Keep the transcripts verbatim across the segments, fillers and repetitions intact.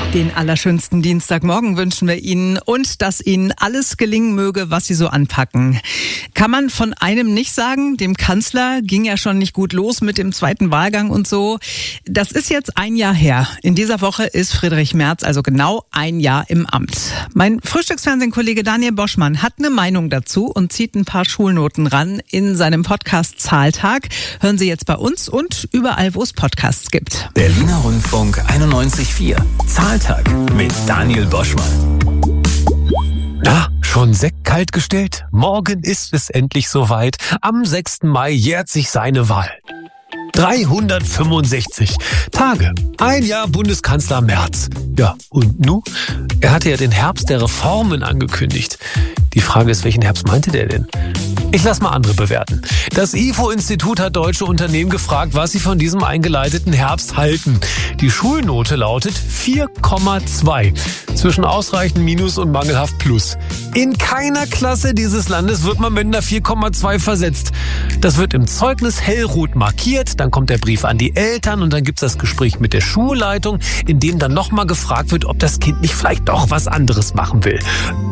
Den allerschönsten Dienstagmorgen wünschen wir Ihnen und dass Ihnen alles gelingen möge, was Sie so anpacken. Kann man von einem nicht sagen, dem Kanzler ging ja schon nicht gut los mit dem zweiten Wahlgang und so. Das ist jetzt ein Jahr her. In dieser Woche ist Friedrich Merz also genau ein Jahr im Amt. Mein Frühstücksfernsehen-Kollege Daniel Boschmann hat eine Meinung dazu und zieht ein paar Schulnoten ran in seinem Podcast Zahltag. Hören Sie jetzt bei uns und überall, wo es Podcasts gibt. Berliner Rundfunk einundneunzig Komma vier. Zahltag mit Daniel Boschmann. Na, schon Sekt kalt gestellt? Morgen ist es endlich soweit. Am sechsten Mai jährt sich seine Wahl. dreihundertfünfundsechzig Tage. Ein Jahr Bundeskanzler Merz. Ja, und nu? Er hatte ja den Herbst der Reformen angekündigt. Die Frage ist, welchen Herbst meinte der denn? Ich lass mal andere bewerten. Das I F O-Institut hat deutsche Unternehmen gefragt, was sie von diesem eingeleiteten Herbst halten. Die Schulnote lautet vier Komma zwei. Zwischen ausreichend Minus und mangelhaft Plus. In keiner Klasse dieses Landes wird man mit einer vier Komma zwei versetzt. Das wird im Zeugnis hellrot markiert, dann kommt der Brief an die Eltern und dann gibt's das Gespräch mit der Schulleitung, in dem dann nochmal gefragt wird, ob das Kind nicht vielleicht doch was anderes machen will.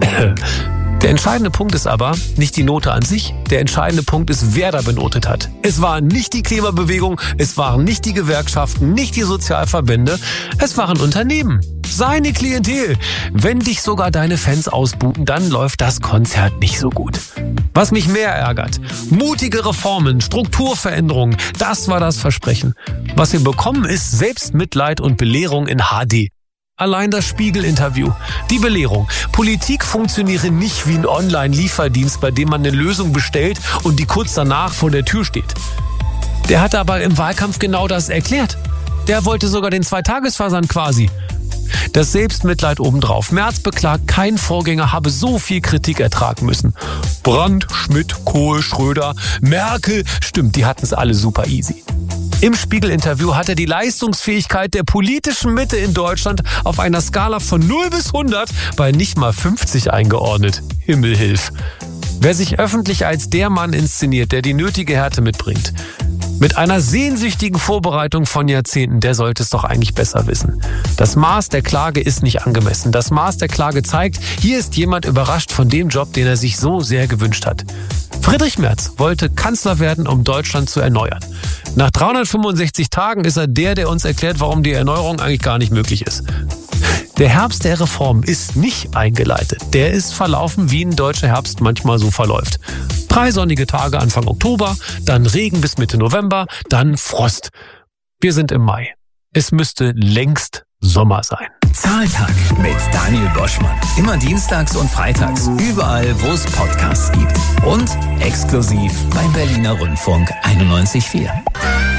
Der entscheidende Punkt ist aber nicht die Note an sich, der entscheidende Punkt ist, wer da benotet hat. Es war nicht die Klimabewegung, es waren nicht die Gewerkschaften, nicht die Sozialverbände, es waren Unternehmen. Seine Klientel. Wenn dich sogar deine Fans ausbuchen, dann läuft das Konzert nicht so gut. Was mich mehr ärgert, mutige Reformen, Strukturveränderungen, das war das Versprechen. Was wir bekommen, ist Selbstmitleid und Belehrung in H D. Allein das Spiegel-Interview. Die Belehrung. Politik funktioniere nicht wie ein Online-Lieferdienst, bei dem man eine Lösung bestellt und die kurz danach vor der Tür steht. Der hatte aber im Wahlkampf genau das erklärt. Der wollte sogar den Zweitagesversand quasi. Das Selbstmitleid obendrauf. Merz beklagt, kein Vorgänger habe so viel Kritik ertragen müssen. Brandt, Schmidt, Kohl, Schröder, Merkel. Stimmt, die hatten es alle super easy. Im Spiegel-Interview hat er die Leistungsfähigkeit der politischen Mitte in Deutschland auf einer Skala von null bis hundert bei nicht mal fünfzig eingeordnet. Himmelhilf. Wer sich öffentlich als der Mann inszeniert, der die nötige Härte mitbringt, mit einer sehnsüchtigen Vorbereitung von Jahrzehnten, der sollte es doch eigentlich besser wissen. Das Maß der Klage ist nicht angemessen. Das Maß der Klage zeigt, hier ist jemand überrascht von dem Job, den er sich so sehr gewünscht hat. Friedrich Merz wollte Kanzler werden, um Deutschland zu erneuern. Nach dreihundertfünfundsechzig Tagen ist er der, der uns erklärt, warum die Erneuerung eigentlich gar nicht möglich ist. Der Herbst der Reform ist nicht eingeleitet. Der ist verlaufen, wie ein deutscher Herbst manchmal so verläuft. Drei sonnige Tage Anfang Oktober, dann Regen bis Mitte November, dann Frost. Wir sind im Mai. Es müsste längst Sommer sein. Zahltag mit Daniel Boschmann. Immer dienstags und freitags, überall, wo es Podcasts gibt. Und exklusiv beim Berliner Rundfunk einundneunzig Komma vier.